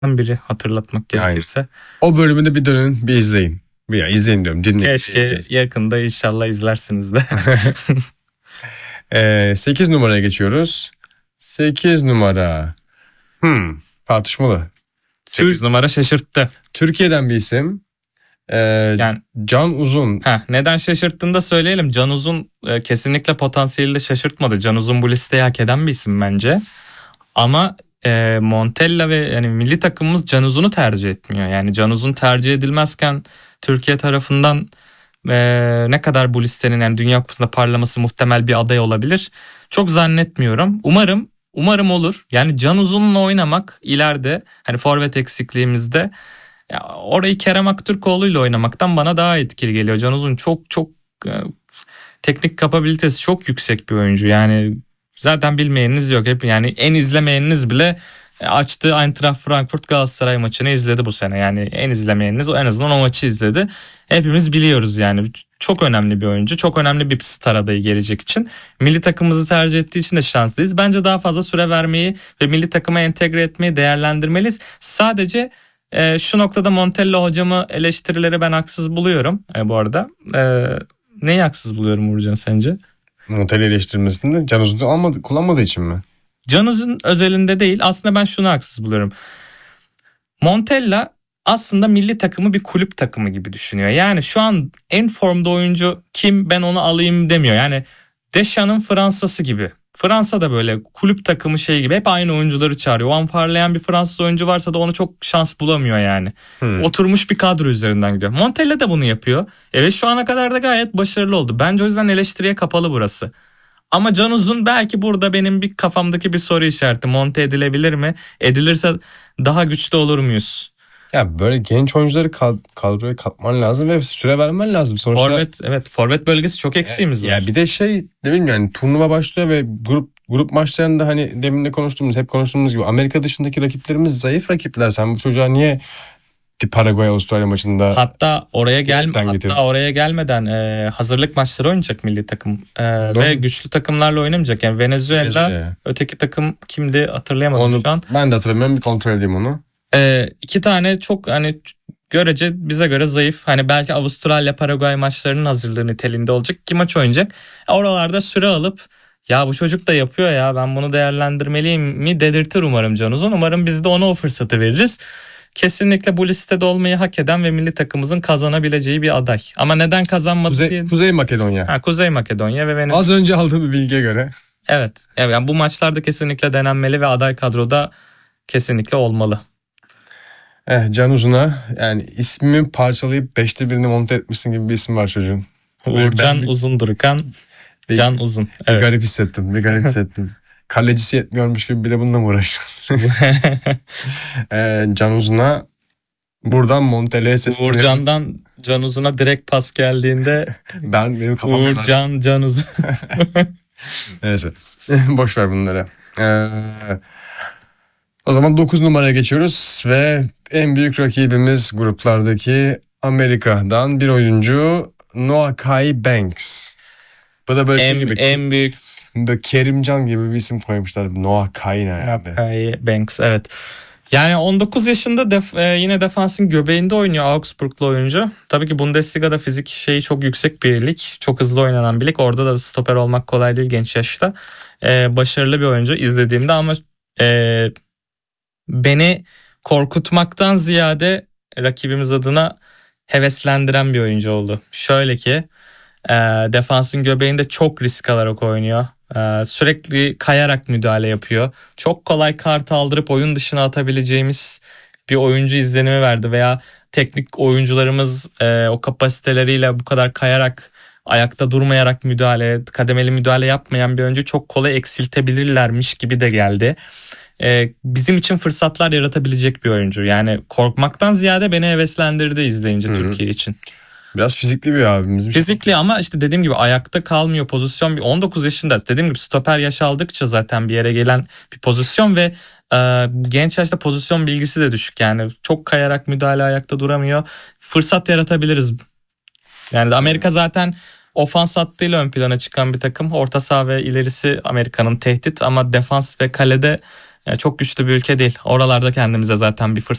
biri hatırlatmak gerekirse. O bölümü de bir dönün, bir izleyin. İzleyin diyorum, dinleyin. Keşke yakında inşallah izlersiniz de. 8 numaraya geçiyoruz. 8 numara. Tartışmalı. 8 numara şaşırttı. Türkiye'den bir isim. Yani Can Uzun. Neden şaşırttığını da söyleyelim. Can Uzun kesinlikle potansiyeliyle şaşırtmadı. Can Uzun bu listeyi hak eden bir isim bence. Ama Montella ve yani milli takımımız Can Uzun'u tercih etmiyor. Yani Can Uzun tercih edilmezken Türkiye tarafından ne kadar bu listenin yani Dünya Kupası'nda parlaması muhtemel bir aday olabilir. Çok zannetmiyorum. Umarım olur. Yani Can Uzun'la oynamak ileride hani forvet eksikliğimizde orayı Kerem Aktürkoğlu ile oynamaktan bana daha etkili geliyor. Can Uzun çok teknik kapabilitesi çok yüksek bir oyuncu. Yani zaten bilmeyeniniz yok. Hep yani en izlemeyeniniz bile açtı Eintracht Frankfurt Galatasaray maçını izledi bu sene. Yani en izlemeyeniniz en azından o maçı izledi. Hepimiz biliyoruz yani. Çok önemli bir oyuncu. Çok önemli bir star adayı gelecek için. Milli takımımızı tercih ettiği için de şanslıyız. Bence daha fazla süre vermeyi ve milli takıma entegre etmeyi değerlendirmeliyiz. Sadece şu noktada Montella hocamı eleştirileri ben haksız buluyorum bu arada. Neyi haksız buluyorum Uğurcan sence? Montella eleştirmesinde Can Uzun'u kullanmadığı için mi? Can Uzun özelinde değil. Aslında ben şunu haksız buluyorum. Montella aslında milli takımı bir kulüp takımı gibi düşünüyor. Yani şu an en formda oyuncu kim ben onu alayım demiyor. Yani Deschamps' Fransa'sı gibi. Fransa'da böyle kulüp takımı şey gibi hep aynı oyuncuları çağırıyor. O an parlayan bir Fransız oyuncu varsa da onu çok şans bulamıyor yani. Oturmuş bir kadro üzerinden gidiyor. Montella da bunu yapıyor. Evet şu ana kadar da gayet başarılı oldu. Bence o yüzden eleştiriye kapalı burası. Ama Can Uzun belki burada benim bir kafamdaki bir soru işareti. Monte edilebilir mi? Edilirse daha güçlü olur muyuz? Ya böyle genç oyuncuları kadroya katman lazım ve süre vermen lazım. Sonuçta forvet bölgesi çok eksiğimiz var. Ya bir de ne bileyim yani turnuva başlıyor ve grup maçlarında hani demin de hep konuştuğumuz gibi Amerika dışındaki rakiplerimiz zayıf rakipler. Sen bu çocuğa niye Paraguay Avustralya maçında hatta oraya gelmeden hazırlık maçları oynayacak milli takım ve güçlü takımlarla oynamayacak. Yani Venezuela öteki takım kimdi hatırlayamadım şu an. Ben de hatırlamıyorum, bir kontrol edeyim onu. 2 tane çok hani görece bize göre zayıf. Hani belki Avustralya Paraguay maçlarının hazırlığı niteliğinde olacak 2 maç oynayacak. Oralarda süre alıp ya bu çocuk da yapıyor ya ben bunu değerlendirmeliyim mi dedirtir umarım Can Uzun. Umarım biz de ona o fırsatı veririz. Kesinlikle bu listede olmayı hak eden ve milli takımımızın kazanabileceği bir aday. Ama neden kazanmadı diye. Kuzey Makedonya. Kuzey Makedonya ve Venezuela. Az önce aldığım bir bilgiye göre. Evet. Yani bu maçlarda kesinlikle denenmeli ve aday kadroda kesinlikle olmalı. Can Uzun'a yani ismimi parçalayıp 5'te 1'ini monte etmişsin gibi bir isim var çocuğun. Uğurcan Uzundurkan. Can Uzun. Evet. Bir garip hissettim. Kalecisi yetmiyormuş gibi bir de bununla mı uğraşıyor? Can Uzun'a buradan Montella'ya sesleniyoruz. Uğurcan'dan Can Uzun'a direkt pas geldiğinde benim kafam Can Uzun. Neyse. Boş ver bunları. O zaman 9 numaraya geçiyoruz ve en büyük rakibimiz gruplardaki Amerika'dan bir oyuncu Noah Kai Banks. Bu da böyle en büyük böyle Kerimcan gibi bir isim koymuşlar. Noah Kai ne abi? Kai Banks evet. Yani 19 yaşında yine defansın göbeğinde oynuyor Augsburglu oyuncu. Tabii ki Bundesliga'da fizik şeyi çok yüksek bir lig. Çok hızlı oynanan bir lig. Orada da stoper olmak kolay değil genç yaşta. Başarılı bir oyuncu izlediğimde ama beni korkutmaktan ziyade rakibimiz adına heveslendiren bir oyuncu oldu. Şöyle ki defansın göbeğinde çok risk alarak oynuyor. Sürekli kayarak müdahale yapıyor. Çok kolay kart aldırıp oyun dışına atabileceğimiz bir oyuncu izlenimi verdi. Veya teknik oyuncularımız o kapasiteleriyle bu kadar kayarak ayakta durmayarak kademeli müdahale yapmayan bir oyuncu çok kolay eksiltebilirlermiş gibi de geldi. Bizim için fırsatlar yaratabilecek bir oyuncu. Yani korkmaktan ziyade beni heveslendirdi izleyince Türkiye için. Biraz fizikli bir abimiz. Fizikli ama işte dediğim gibi ayakta kalmıyor pozisyon. 19 yaşında dediğim gibi stoper yaş aldıkça zaten bir yere gelen bir pozisyon ve genç yaşta pozisyon bilgisi de düşük. Yani çok kayarak müdahale ayakta duramıyor. Fırsat yaratabiliriz. Yani Amerika zaten ofans hattıyla ön plana çıkan bir takım. Orta saha ve ilerisi Amerika'nın tehdit ama defans ve kalede çok güçlü bir ülke değil. Oralarda kendimize zaten bir fırsat